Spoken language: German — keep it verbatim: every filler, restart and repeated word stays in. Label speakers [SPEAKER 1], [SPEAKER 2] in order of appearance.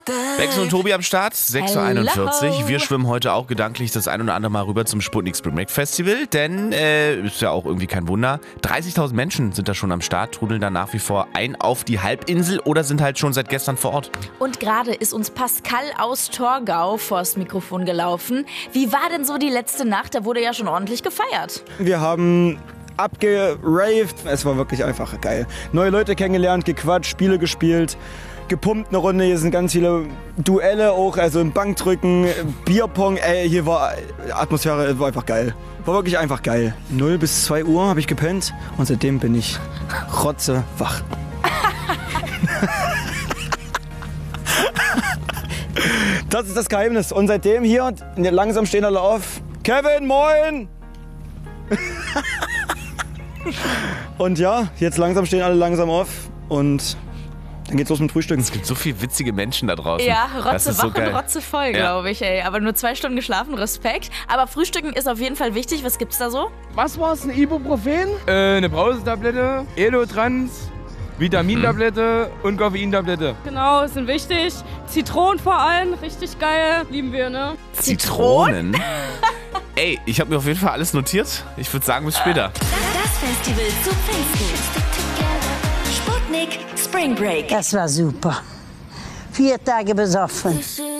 [SPEAKER 1] Bex und Tobi am Start, sechs Uhr einundvierzig. Wir schwimmen heute auch gedanklich das ein oder andere Mal rüber zum Sputnik Spring Break Festival, denn äh, ist ja auch irgendwie kein Wunder. dreißigtausend Menschen sind da schon am Start, trudeln da nach wie vor ein auf die Halbinsel oder sind halt schon seit gestern vor Ort.
[SPEAKER 2] Und gerade ist uns Pascal aus Torgau vors Mikrofon gelaufen. Wie war denn so die letzte Nacht? Da wurde ja schon ordentlich gefeiert.
[SPEAKER 3] Wir haben abgeraved. Es war wirklich einfach geil. Neue Leute kennengelernt, gequatscht, Spiele gespielt, gepumpt eine Runde. Hier sind ganz viele Duelle auch, also im Bankdrücken, Bierpong. Ey, hier war Atmosphäre, war einfach geil. War wirklich einfach geil. null bis zwei Uhr habe ich gepennt und seitdem bin ich rotzewach. Das ist das Geheimnis. Und seitdem hier, langsam stehen alle auf. Kevin, moin! Und ja, jetzt langsam stehen alle langsam auf und dann geht's los mit Frühstücken.
[SPEAKER 1] Es gibt so viele witzige Menschen da draußen.
[SPEAKER 2] Ja,
[SPEAKER 1] Das ist so
[SPEAKER 2] rotzewach und
[SPEAKER 1] geil.
[SPEAKER 2] rotzevoll,
[SPEAKER 1] Ja.
[SPEAKER 2] glaube ich, ey. Aber nur zwei Stunden geschlafen, Respekt. Aber Frühstücken ist auf jeden Fall wichtig. Was gibt's da so?
[SPEAKER 4] Was war's? Ein Ibuprofen? Äh, eine Brausetablette, Elotrans, Vitamintablette und Koffeintablette.
[SPEAKER 5] Genau, sind wichtig. Zitronen vor allem, richtig geil. Lieben wir, ne?
[SPEAKER 1] Zitronen? Ey, ich habe mir auf jeden Fall alles notiert. Ich würde sagen, bis später.
[SPEAKER 6] Das Festival zu Pfingsten. Sputnik Spring Break.
[SPEAKER 7] Das war super. Vier Tage besoffen.